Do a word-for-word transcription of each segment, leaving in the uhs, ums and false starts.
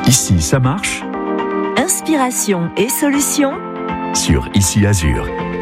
Ici, ça marche. Inspiration et solutions Sur Ici Azur.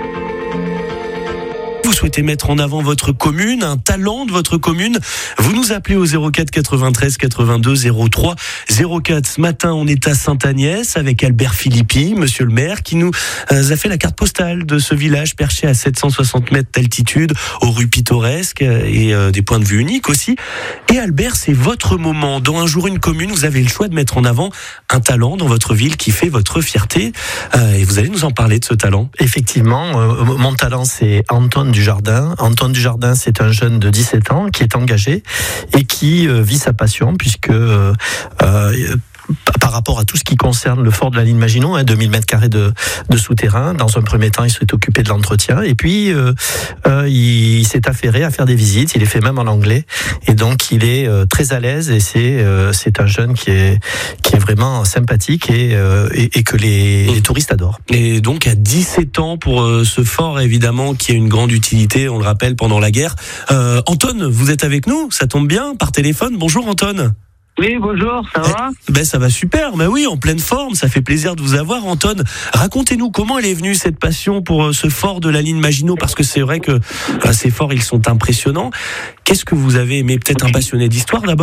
Vous souhaitez mettre en avant votre commune, un talent de votre commune, vous nous appelez au zéro quatre quatre-vingt-treize quatre-vingt-deux zéro trois zéro quatre. Ce matin, on est à Sainte-Agnès avec Albert Philippi, monsieur le maire, qui nous a fait la carte postale de ce village perché à sept cent soixante mètres d'altitude, aux rues pittoresques et euh, des points de vue uniques aussi. Et Albert, c'est votre moment. Dans Un jour une commune, vous avez le choix de mettre en avant un talent dans votre ville qui fait votre fierté. Euh, et vous allez nous en parler de ce talent. Effectivement, euh, mon talent, c'est Antoine Dujardin. Antoine Dujardin, c'est un jeune de dix-sept ans qui est engagé et qui euh, vit sa passion puisque euh, euh, par rapport à tout ce qui concerne le fort de la ligne Maginot, hein, deux mille mètres carrés de, de souterrain. Dans un premier temps, il s'est occupé de l'entretien et puis euh, euh, il, il s'est affairé à faire des visites. Il les fait même en anglais et donc il est euh, très à l'aise et c'est euh, c'est un jeune qui est qui est vraiment sympathique et euh, et, et que les, les touristes adorent. Et donc à dix-sept ans pour euh, ce fort évidemment qui a une grande utilité, on le rappelle, pendant la guerre. Euh, Antoine, vous êtes avec nous, ça tombe bien, par téléphone. Bonjour Antoine. Oui, bonjour, ça va ? eh, Ben ça va super, ben oui, en pleine forme, ça fait plaisir de vous avoir Antoine. Racontez-nous comment elle est venue cette passion pour ce fort de la ligne Maginot, parce que c'est vrai que euh, ces forts, ils sont impressionnants. Qu'est-ce que vous avez aimé ? Peut-être un passionné d'histoire d'abord ?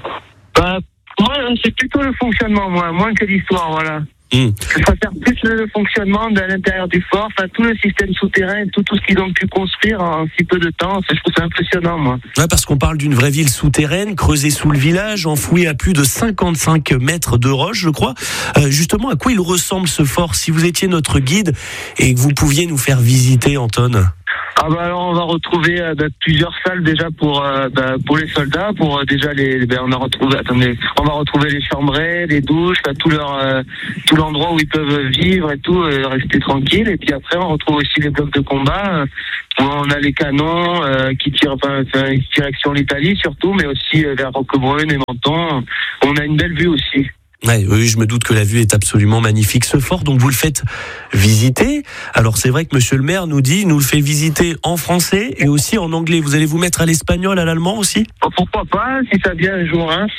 Bah, moi, c'est plutôt le fonctionnement, moi, moins que l'histoire, voilà. Mmh. Je préfère plus le fonctionnement de l'intérieur du fort, enfin tout le système souterrain, tout, tout ce qu'ils ont pu construire en si peu de temps, je trouve ça impressionnant, moi. Ouais, parce qu'on parle d'une vraie ville souterraine, creusée sous le village, enfouie à plus de cinquante-cinq mètres de roche, je crois. Euh, justement, à quoi il ressemble ce fort ? Si vous étiez notre guide et que vous pouviez nous faire visiter, Antoine. Ah bah alors on va retrouver euh, bah, plusieurs salles déjà pour euh, bah, pour les soldats, pour euh, déjà les bah, on a retrouvé attendez on va retrouver les chambrées, les douches, bah, tout leur euh, tout l'endroit où ils peuvent vivre et tout, euh, rester tranquille. Et puis après on retrouve aussi les blocs de combat euh, où on a les canons euh, qui tirent enfin, enfin direction l'Italie surtout, mais aussi euh, vers Roquebrune et Menton. On a une belle vue aussi. Ouais, oui, je me doute que la vue est absolument magnifique. Ce fort, donc vous le faites visiter. Alors c'est vrai que monsieur le maire nous dit, nous le fait visiter en français et aussi en anglais. Vous allez vous mettre à l'espagnol, à l'allemand aussi ? Oh, pourquoi pas, si ça vient un jour, hein.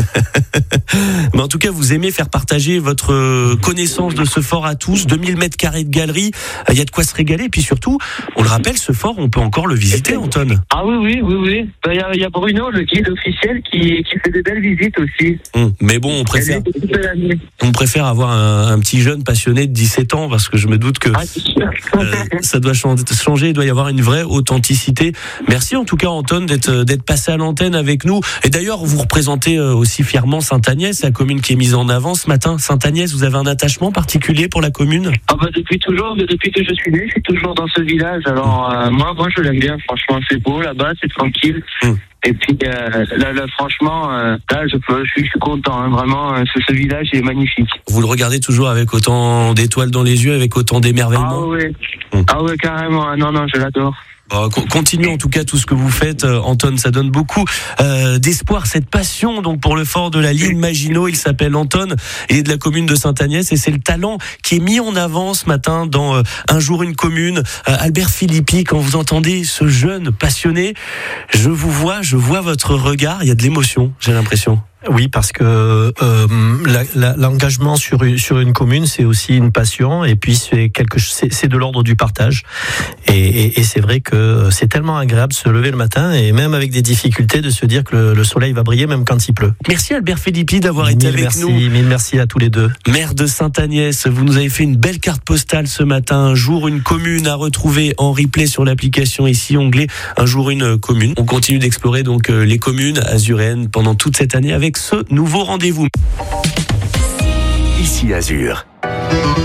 Mais en tout cas, vous aimez faire partager votre connaissance de ce fort à tous. deux mille mètres carrés de galerie, il y a de quoi se régaler. Et puis surtout, on le rappelle, ce fort, on peut encore le visiter, Antoine. Ah oui, oui, oui, oui. Il y a, il y a Bruno, le guide officiel, qui, qui fait des belles visites aussi. Hum, mais bon, on préfère... On préfère avoir un, un petit jeune passionné de dix-sept ans parce que je me doute que ah, c'est sûr. euh, ça doit changer, il doit y avoir une vraie authenticité. Merci en tout cas Antoine d'être, d'être passé à l'antenne avec nous. Et d'ailleurs, vous représentez aussi fièrement Sainte-Agnès, la commune qui est mise en avant ce matin. Sainte-Agnès, vous avez un attachement particulier pour la commune ? Ah bah depuis toujours, depuis que je suis né, je suis toujours dans ce village. Alors euh, moi, moi je l'aime bien, franchement, c'est beau là-bas, c'est tranquille. Mmh. Et puis euh, là, là, franchement, euh, là, je, peux, je, suis, je suis content. Hein, vraiment, ce, ce village est magnifique. Vous le regardez toujours avec autant d'étoiles dans les yeux, avec autant d'émerveillement. Ah oui, mmh. ah ouais, carrément. Non, non, je l'adore. Bon, continuez en tout cas tout ce que vous faites, euh, Antoine, ça donne beaucoup euh, d'espoir, cette passion donc pour le fort de la ligne Maginot. Il s'appelle Antoine et est de la commune de Sainte-Agnès et c'est le talent qui est mis en avant ce matin dans euh, Un jour une commune. Euh, Albert Philippi, quand vous entendez ce jeune passionné, je vous vois, je vois votre regard, il y a de l'émotion, j'ai l'impression. Oui, parce que euh, la, la, l'engagement sur une, sur une commune, c'est aussi une passion, et puis c'est quelque, c'est, c'est de l'ordre du partage. Et, et, et c'est vrai que c'est tellement agréable de se lever le matin, et même avec des difficultés, de se dire que le, le soleil va briller même quand il pleut. Merci Albert Philippi d'avoir été avec merci, nous. Mille merci à tous les deux. Maire de Sainte-Agnès, vous nous avez fait une belle carte postale ce matin. Un jour une commune à retrouver en replay sur l'application ici, onglet Un jour une commune. On continue d'explorer donc les communes azuréennes pendant toute cette année avec ce nouveau rendez-vous. Ici Azur.